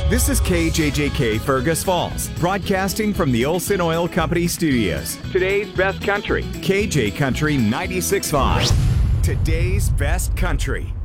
This is KJJK Fergus Falls, broadcasting from the Olson Oil Company studios. Today's best country, KJ Country 96.5. Today's best country.